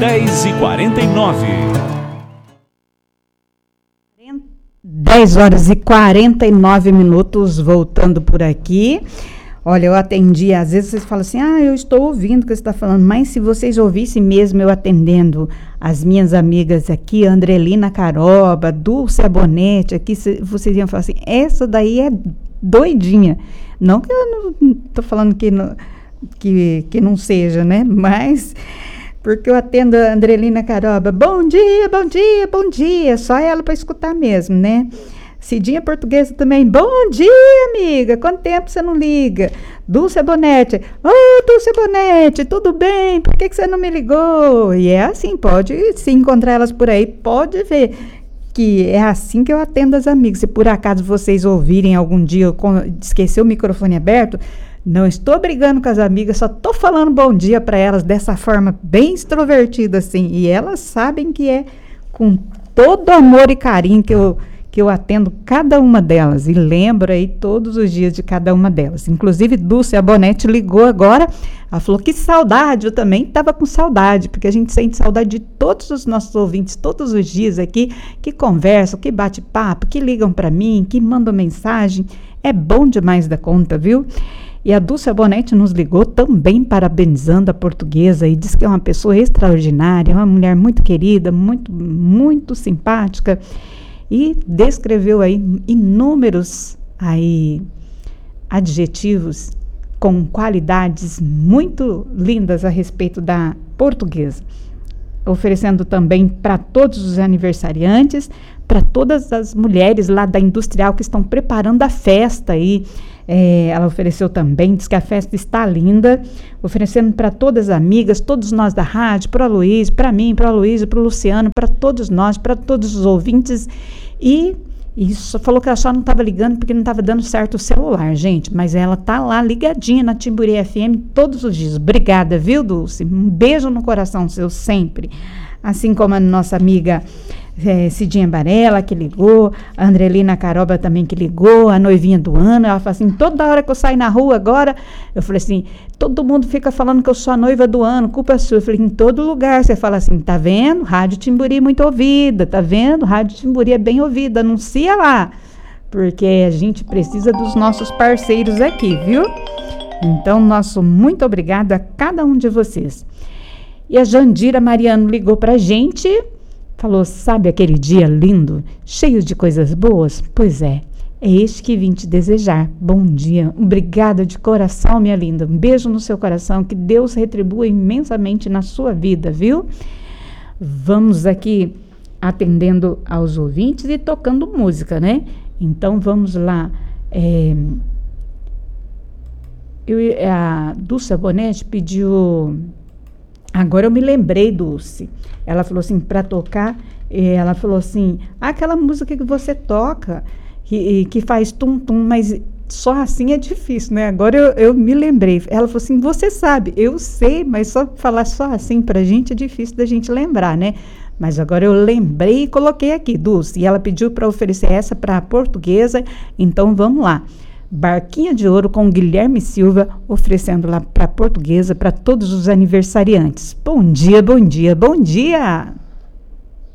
10h49. 10h49, voltando por aqui. Olha, eu atendi, às vezes vocês falam assim, eu estou ouvindo o que você está falando, mas se vocês ouvissem mesmo eu atendendo as minhas amigas aqui, Andrelina Caroba, Dulce Abonete, aqui vocês iam falar assim, essa daí é doidinha. Não que eu não estou falando que não seja, né? Mas porque eu atendo a Andrelina Caroba, bom dia, bom dia, bom dia, só ela para escutar mesmo, né? Cidinha Portuguesa também, bom dia, amiga, quanto tempo você não liga? Dulce Bonete, Dulce Bonete, tudo bem? Por que você não me ligou? E é assim, pode se encontrar elas por aí, pode ver que é assim que eu atendo as amigas. Se por acaso vocês ouvirem algum dia eu esquecer o microfone aberto, não estou brigando com as amigas, só estou falando bom dia para elas dessa forma bem extrovertida assim, e elas sabem que é com todo amor e carinho que eu atendo cada uma delas e lembro aí todos os dias de cada uma delas. Inclusive, Dulce Abonete ligou agora, ela falou que saudade, eu também estava com saudade, porque a gente sente saudade de todos os nossos ouvintes, todos os dias aqui, que conversam, que bate papo, que ligam para mim, que mandam mensagem, é bom demais da conta, viu? E a Dulce Abonete nos ligou também parabenizando a Portuguesa e diz que é uma pessoa extraordinária, uma mulher muito querida, muito, muito simpática, e descreveu aí inúmeros aí adjetivos com qualidades muito lindas a respeito da Portuguesa, oferecendo também para todos os aniversariantes, para todas as mulheres lá da Industrial que estão preparando a festa aí. Ela ofereceu também, diz que a festa está linda, oferecendo para todas as amigas, todos nós da rádio, para o Luiz, para mim, para o Luiz, para o Luciano, para todos nós, para todos os ouvintes. E só falou que ela só não estava ligando porque não estava dando certo o celular, gente, mas ela tá lá ligadinha na Timburi FM todos os dias. Obrigada, viu, Dulce? Um beijo no coração seu sempre. Assim como a nossa amiga Cidinha Barella, que ligou, a Andrelina Caroba também que ligou, a noivinha do ano, ela fala assim, toda hora que eu saio na rua agora, eu falei assim, todo mundo fica falando que eu sou a noiva do ano, culpa sua. Eu falei, em todo lugar você fala assim, tá vendo? Rádio Timburi muito ouvida, tá vendo? Rádio Timburi é bem ouvida, anuncia lá, porque a gente precisa dos nossos parceiros aqui, viu? Então, nosso muito obrigado a cada um de vocês. E a Jandira Mariano ligou pra gente, falou, sabe aquele dia lindo, cheio de coisas boas? Pois é este que vim te desejar. Bom dia, obrigada de coração, minha linda. Um beijo no seu coração, que Deus retribua imensamente na sua vida, viu? Vamos aqui atendendo aos ouvintes e tocando música, né? Então, vamos lá. A Dulce Abonete pediu... Agora eu me lembrei, Dulce. Ela falou assim, para tocar, ela falou assim, aquela música que você toca, que faz tum-tum, mas só assim é difícil, né? Agora eu me lembrei. Ela falou assim, você sabe, eu sei, mas só falar só assim pra gente é difícil da gente lembrar, né? Mas agora eu lembrei e coloquei aqui, Dulce. E ela pediu para oferecer essa para a Portuguesa, então vamos lá. Barquinha de Ouro com Guilherme Silva, oferecendo lá para a Portuguesa, para todos os aniversariantes. Bom dia, bom dia, bom dia!